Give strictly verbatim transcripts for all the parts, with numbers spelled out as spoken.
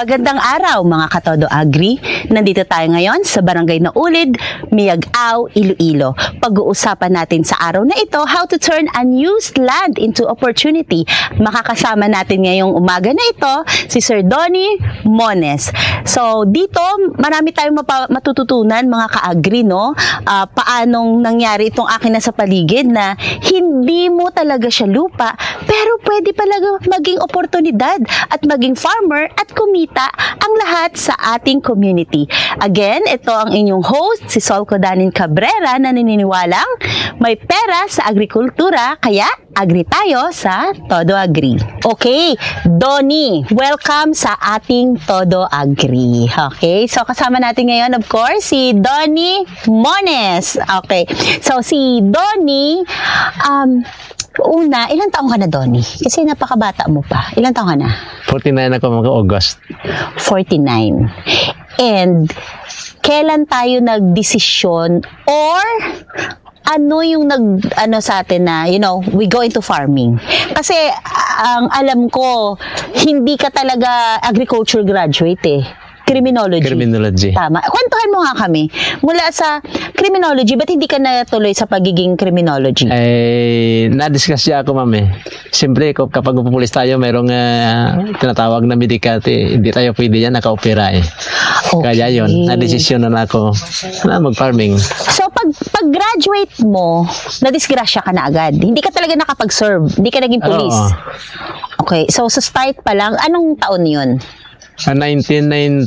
Magandang araw mga Katodo Agri. Nandito tayo ngayon sa Barangay Naulid, Miag-Ao, Iloilo. Pag-uusapan natin sa araw na ito, how to turn unused land into opportunity. Makakasama natin ngayong umaga na ito si Sir Donnie Mones. So dito, marami tayong mapa- matututunan mga ka-agri, no? Uh, paanong nangyari itong akin na sa paligid na hindi mo talaga siya lupa, pero pwede pala maging oportunidad at maging farmer at kumita ang lahat sa ating community. Again, ito ang inyong host, si Solco Danin Cabrera, na naniniwalang may pera sa agrikultura, kaya agri tayo sa Todo Agri. Okay, Donnie, welcome sa ating Todo Agri. Okay, so kasama natin ngayon, of course, si Donnie Mones. Okay, so si Donnie, um, una, ilang taong ka na, Donnie? Kasi napakabata mo pa. Ilang taong ka na? forty-nine ako mga August. forty-nine. And kailan tayo nagdesisyon or ano yung nag ano sa atin na, you know, we go into farming? Kasi ang alam ko, hindi ka talaga agriculture graduate eh. Criminology. Criminology. Tama. Kwentuhan mo nga kami. Mula sa criminology, ba't hindi ka natuloy sa pagiging criminology? Eh, na-discuss siya ako, ma'am eh. Siyempre, kapag pupulis tayo, mayroong uh, tinatawag na medicate. Hindi tayo pwede yan, naka-opera eh. Okay. Kaya yun, na-desisyon na ako na mag-farming. So, pag, pag-graduate mo, na-disgrasya ka na agad. Hindi ka talaga nakapag-serve. Hindi ka naging police. Oo. Okay. So, sa start pa lang, anong taon yun? Uh, nineteen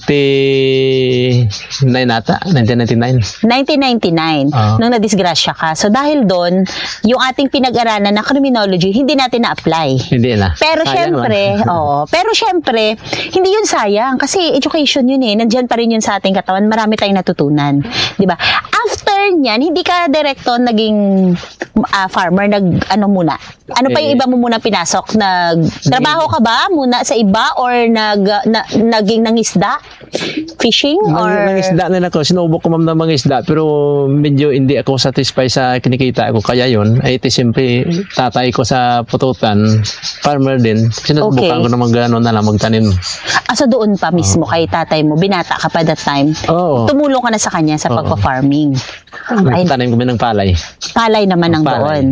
ninety-nine ata, nineteen ninety-nine. nineteen ninety-nine, uh, nung nadisgrasya ka. So dahil doon, yung ating pinag-aralan na criminology, hindi natin na-apply. Hindi na. Pero sayang syempre, oo, pero syempre, hindi yun sayang kasi education yun eh. Nandiyan pa rin yun sa ating katawan. Marami tayong natutunan, 'di ba? After niyan, hindi ka direkto naging uh, farmer, nag ano muna. Ano pa yung iba mo muna pinasok? Nagtrabaho ka ba muna sa iba or nag na, naging nangisda? Fishing? Or... Nangisda na ako. Sinubok ko, ma'am, ng mga isda. Pero medyo hindi ako satisfied sa kinikita ko. Kaya yun, ay ito siyempre, tatay ko sa pututan, farmer din. Sinubukan okay. ko na mag-ano na lang, magtanim. Ah, so doon pa mismo oh. kay tatay mo, binata ka pa that time? Oo. Tumulong ka na sa kanya sa oh. pagpa-farming? Nagtanim kami ng palay. Palay naman ang doon.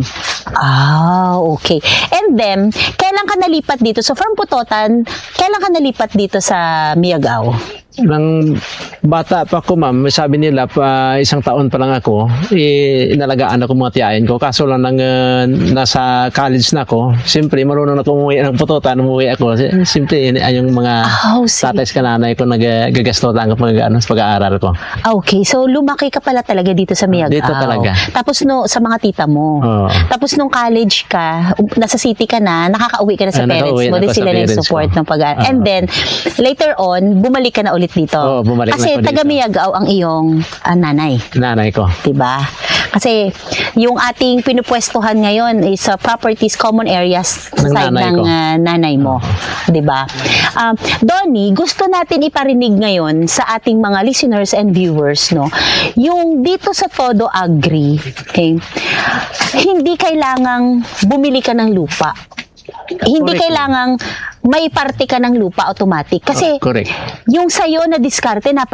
Ah, okay. And then, kailan ka nalipat dito? So from Putotan, kailan ka nalipat dito sa Miag-Ao? Nang bata pa ako, ma'am, sabi nila pa isang taon pa lang ako, eh, inalagaan ako mga tiyain ko. Kaso lang nang uh, nasa college na ako, siyempre marunong na ako umuwi ng Putotan, umuwi ako. Siyempre, ay yung mga oh, tatay ka nanay ko nagagasto lang ako pag, ano, pag-aaral ko. Okay, so lumaki ka pala talaga dito sa Miag-Ao. Dito talaga. Tapos no, sa mga tita mo. Oh. Tapos nung college ka, nasa city ka na, nakaka-uwi ka na sa uh, parents mo, din sila nag-support ng pag-aaral. Uh. And then, later on, bumalik ka na ulit dito. Oo, bumalik kasi na taga Miag-Ao ang iyong uh, nanay. Nanay ko. Diba? Kasi yung ating pinupwestuhan ngayon is uh, properties, common areas sa side ng uh, nanay mo. Diba? Um, Donnie, gusto natin iparinig ngayon sa ating mga listeners and viewers, no? Yung dito sa Todo Agri, okay? Hindi kailangang bumili ka ng lupa. Hindi correct. Kailangang may parte ka ng lupa automatic. Kasi oh, correct. Yung sayo na diskarte na